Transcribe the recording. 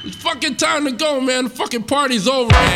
It's fucking time to go, man. The fucking party's over, man.